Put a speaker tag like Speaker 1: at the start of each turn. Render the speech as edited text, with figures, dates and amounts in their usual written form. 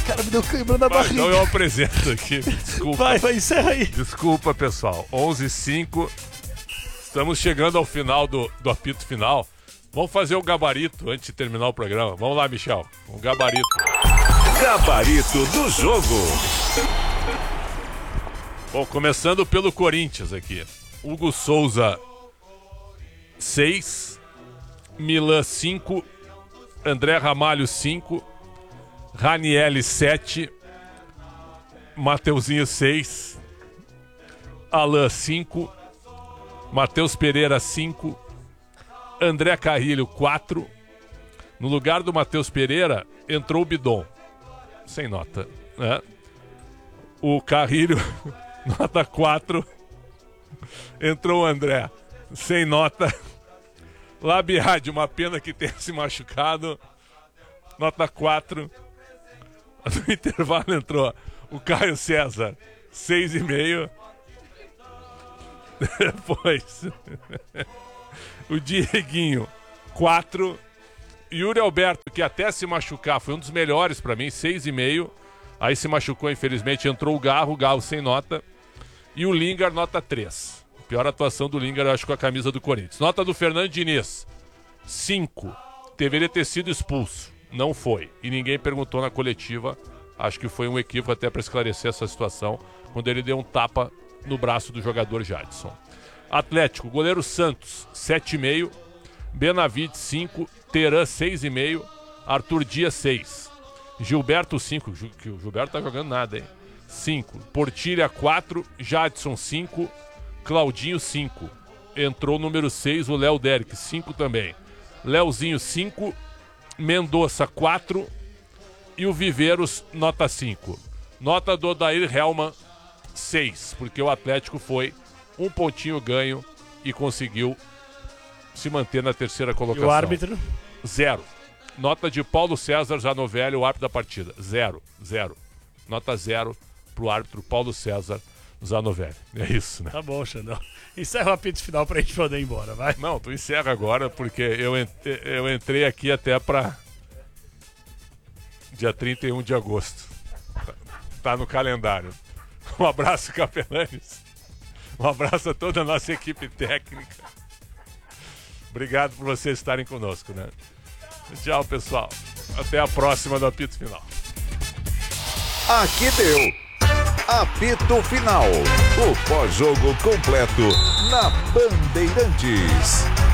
Speaker 1: Cara, me deu cãibra na barriga.
Speaker 2: Então eu apresento aqui. Desculpa.
Speaker 1: Vai, encerra aí.
Speaker 2: Desculpa, pessoal. 11h05. Estamos chegando ao final do apito final. Vamos fazer o gabarito antes de terminar o programa. Vamos lá, Michel. Um gabarito.
Speaker 3: Gabarito do jogo.
Speaker 2: Bom, começando pelo Corinthians aqui. Hugo Souza, 6. Milan, 5. André Ramalho, 5. Ranielli, 7. Mateuzinho, 6. Alain, 5. Matheus Pereira, 5. André Carrilho, 4. No lugar do Matheus Pereira, entrou o Bidon. Sem nota, né? O Carrilho, nota 4. Entrou o André, sem nota. Labiade, uma pena que tenha se machucado. Nota 4. No intervalo entrou o Caio César, 6,5. Depois o Dieguinho, 4. Yuri Alberto, que até se machucar foi um dos melhores pra mim, 6,5. Aí se machucou, infelizmente, entrou o Garro sem nota. E o Lingard, nota 3. Pior atuação do Lingard, eu acho, com a camisa do Corinthians. Nota do Fernando Diniz, 5. Deveria ter sido expulso, não foi. E ninguém perguntou na coletiva. Acho que foi um equívoco até para esclarecer essa situação, quando ele deu um tapa no braço do jogador Jadson. Atlético, goleiro Santos, 7,5. Benavides, 5. Teran, 6,5. Arthur Dias, 6. Gilberto, 5. Que o Gilberto tá jogando nada, hein? 5. Portilha, 4. Jadson, 5. Claudinho, 5. Entrou o número 6, o Léo Derek, 5 também. Léozinho, 5. Mendonça, 4. E o Viveiros, nota 5. Nota do Odair Hellmann, 6. Porque o Atlético foi um pontinho ganho e conseguiu se manter na terceira colocação.
Speaker 1: E o árbitro?
Speaker 2: 0. Nota de Paulo César Zanovelli, o árbitro da partida. 0. Nota 0 pro árbitro Paulo César Zanovelli. É isso, né?
Speaker 1: Tá bom, Xandão. Encerra o apito final pra gente poder ir embora, vai.
Speaker 2: Não, tu encerra agora, porque eu entrei aqui até pra dia 31 de agosto. Tá no calendário. Um abraço, Capelanes. Um abraço a toda a nossa equipe técnica. Obrigado por vocês estarem conosco, né? Tchau, pessoal. Até a próxima do apito final.
Speaker 3: Aqui deu apito final. O pós-jogo completo na Bandeirantes.